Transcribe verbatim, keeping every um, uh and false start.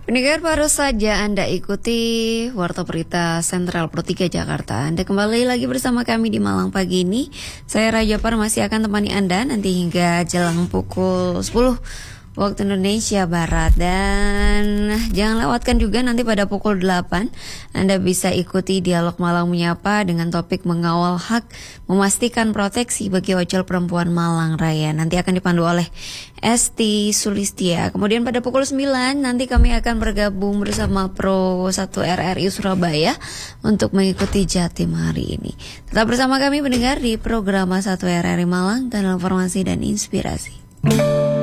Pendengar, baru saja Anda ikuti Warta Berita Sentral Pro tiga Jakarta. Anda kembali lagi bersama kami di Malang pagi ini. Saya Raja Par masih akan temani Anda nanti hingga jelang pukul sepuluh waktu Indonesia Barat. Dan jangan lewatkan juga nanti pada pukul delapan Anda bisa ikuti Dialog Malang Menyapa dengan topik mengawal hak memastikan proteksi bagi ojol perempuan Malang Raya. Nanti akan dipandu oleh Esti Sulistia. Kemudian pada pukul sembilan nanti kami akan bergabung bersama Pro satu R R I Surabaya untuk mengikuti Jatim hari ini. Tetap bersama kami mendengar di program satu R R I Malang, Kanal Informasi dan Inspirasi.